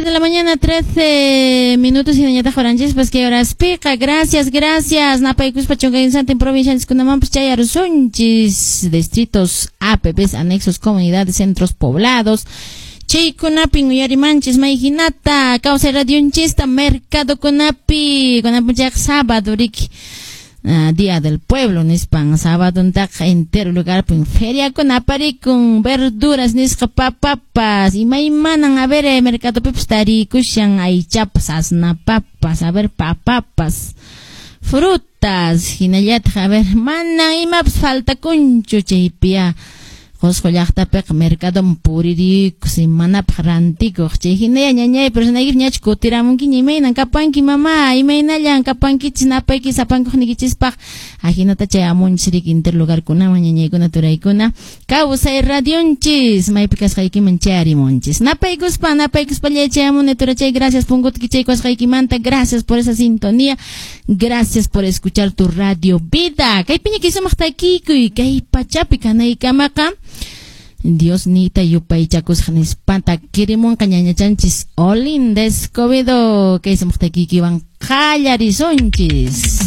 De la mañana, 13 minutos y doña Tajoranchis, pues que horas pica, gracias. Napaycus Pachonga en Santa en provincia de Escunamán, pues Chayaruzunchis, distritos, APPs, anexos, comunidades, centros poblados. Chikunapi, Uyarimanchis, Maiginata, causa radio un chista, mercado Kunapi, sábado, Ricky. Día del pueblo, nispan sábado entero lugar en feria con apari con verduras papas y maimanan a ver mercado pepstari kushan hay chapas asna papas a ver papas frutas hinayat a ver manan y maps falta concho chipia Joscollactapec mercado puriri simana prantico chihine ñañay persona ñach kutiramunki ñimainan kapanki mamá imainayan kapanki chinapayki sapanko nikichispaq ajinata chayamunchrik interlugar kuna ñañaykuna turaykuna kawsay radionchis maypikas qaykiman charimunchis napaykuspa chayamune turachay gracias pungutki chaykwas qaykimanta gracias por esa sintonía gracias por escuchar tu radio vida kaypiña kisumaqtaykikuy kay pachapi kanaykamaqa Dios nita yupay chacos panta kirimon cañaña chanchis olin descovido que se mostaki kiwan callarizonchis.